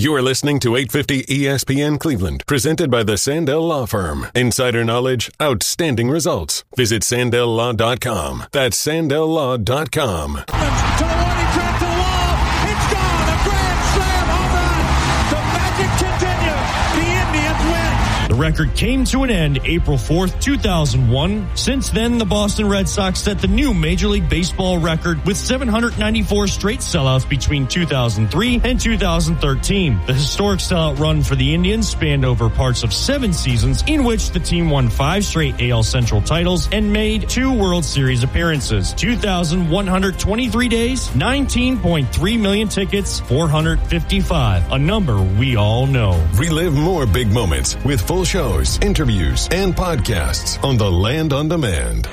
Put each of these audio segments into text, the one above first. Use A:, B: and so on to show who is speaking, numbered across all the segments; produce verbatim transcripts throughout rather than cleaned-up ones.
A: You are listening to eight fifty E S P N Cleveland, presented by the Sandell Law Firm. Insider knowledge, outstanding results. Visit Sandell Law dot com. That's Sandell Law dot com.
B: To the one, he tracked to the wall. It's gone. A grand slam home run. The magic continues. The Indians win.
C: The record came to an end April fourth, two thousand one. Since then, the Boston Red Sox set the new Major League Baseball record with seven hundred ninety-four straight sellouts between two thousand three and two thousand thirteen. The historic sellout run for the Indians spanned over parts of seven seasons, in which the team won five straight A L Central titles and made two World Series appearances. two thousand one hundred twenty-three days, nineteen point three million tickets, four hundred fifty-five, a number we all know.
A: Relive more big moments with full shows, interviews, and podcasts on the Land on Demand.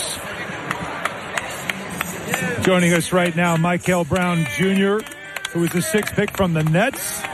D: Joining us right now, Michael Brown Junior, who was the sixth pick from the Nets.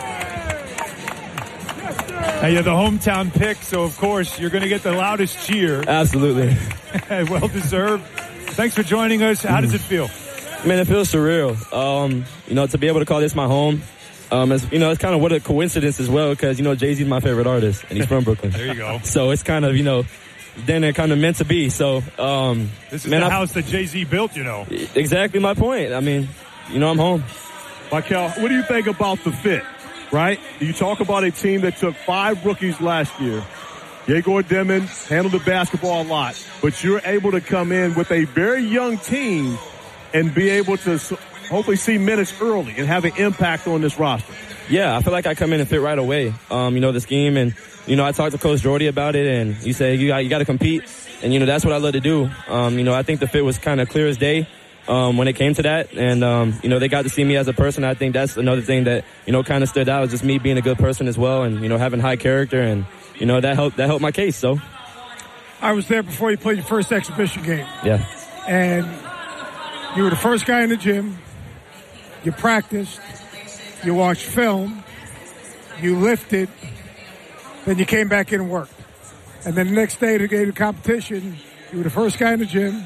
D: Now you're the hometown pick, so of course you're going to get the loudest cheer.
E: Absolutely.
D: Well deserved. Thanks for joining us. How does it feel?
E: Man, it feels surreal. Um, you know, to be able to call this my home. Um, it's, you know, it's kind of what a coincidence as well, because, you know, Jay-Z's my favorite artist, and he's from Brooklyn.
D: There you go.
E: So it's kind of, you know, then it kind of meant to be. So, um,
D: this is
E: man,
D: the
E: I,
D: house that Jay-Z built, you know.
E: Exactly my point. I mean, you know, I'm home.
F: Michael, what do you think about the fit, right? You talk about a team that took five rookies last year. Yegor Demon handled the basketball a lot, but you're able to come in with a very young team and be able to hopefully see minutes early and have an impact on this roster.
E: Yeah, I feel like I come in and fit right away. Um, you know, the scheme, and, you know, I talked to Coach Jordy about it, and he said, you got, you got to compete. And, you know, that's what I love to do. Um, you know, I think the fit was kind of clear as day um, when it came to that. And, um, you know, they got to see me as a person. I think that's another thing that, you know, kind of stood out, was just me being a good person as well, and, you know, having high character. And, you know, that helped, that helped my case. So
G: I was there before you played your first exhibition game.
E: Yeah.
G: And you were the first guy in the gym. You practiced, you watched film, you lifted, then you came back in and worked. And then the next day, the day of the competition, you were the first guy in the gym,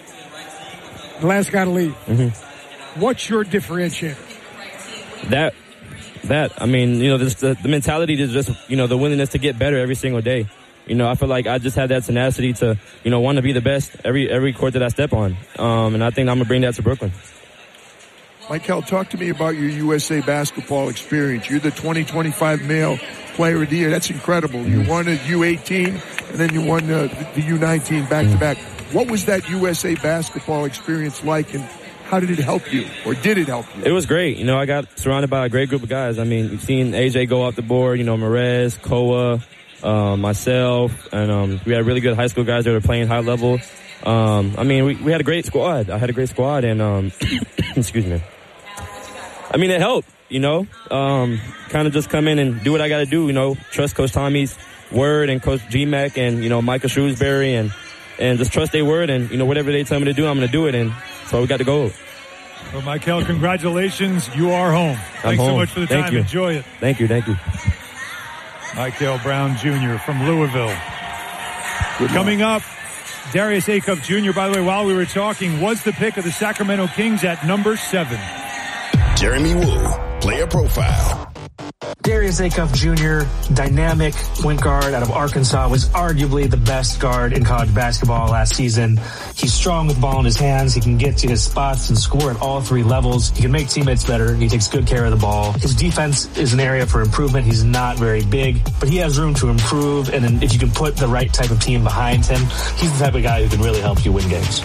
G: the last guy to leave.
E: Mm-hmm.
G: What's your differentiator?
E: That, that, I mean, you know, this, the, the mentality is just, you know, the willingness to get better every single day. You know, I feel like I just have that tenacity to, you know, want to be the best every every court that I step on. Um, and I think I'm going to bring that to Brooklyn.
H: Michael, talk to me about your U S A basketball experience. You're the twenty twenty-five Male Player of the Year. That's incredible. Mm-hmm. You won the U eighteen, and then you won the, the U nineteen back-to-back. Mm-hmm. What was that U S A basketball experience like, and how did it help you, or did it help you?
E: It was great. You know, I got surrounded by a great group of guys. I mean, you've seen A J go off the board, you know, Merez, Koa, um, myself, and um, we had really good high school guys that were playing high level. Um, I mean, we, we had a great squad. I had a great squad, and um, excuse me. I mean, it helped, you know, um, kind of just come in and do what I got to do, you know, trust Coach Tommy's word and Coach G-Mac and, you know, Micah Shrewsbury, and, and just trust their word, and, you know, whatever they tell me to do, I'm going to do it, and so we got to go.
D: Well, Michael, congratulations. You are home.
E: I'm
D: Thanks
E: home.
D: so much for the
E: Thank
D: time.
E: You.
D: Enjoy it.
E: Thank you. Thank you.
D: Michael Brown Junior from Louisville. Coming up, Darius Acuff Junior, by the way, while we were talking, was the pick of the Sacramento Kings at number seven.
A: Jeremy Woo, player profile.
I: Darius Acuff Junior, dynamic point guard out of Arkansas, was arguably the best guard in college basketball last season. He's strong with the ball in his hands. He can get to his spots and score at all three levels. He can make teammates better. He takes good care of the ball. His defense is an area for improvement. He's not very big, but he has room to improve. And if you can put the right type of team behind him, he's the type of guy who can really help you win games.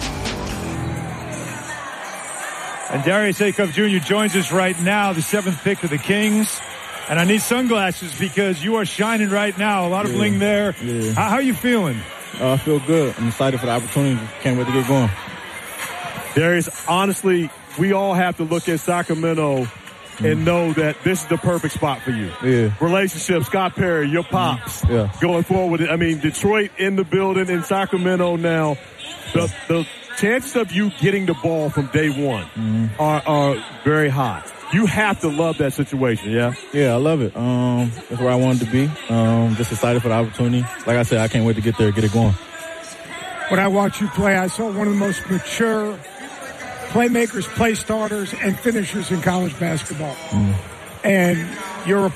D: And Darius Acuff Junior joins us right now, the seventh pick of the Kings. And I need sunglasses because you are shining right now. A lot of
J: yeah,
D: bling there.
J: Yeah.
D: How, how are you feeling?
J: Uh, I feel good. I'm excited for the opportunity. Can't wait to get going.
F: Darius, honestly, we all have to look at Sacramento mm. and know that this is the perfect spot for you.
J: Yeah.
F: Relationship, Scott Perry, your pops.
J: Mm. Yeah.
F: Going forward. I mean, Detroit in the building, in Sacramento now. The, the chances of you getting the ball from day one mm. are, are very high. You have to love that situation, yeah?
J: Yeah, I love it. Um, that's where I wanted to be. Um, just excited for the opportunity. Like I said, I can't wait to get there, get it going.
G: When I watched you play, I saw one of the most mature playmakers, play starters, and finishers in college basketball. Mm. And you're a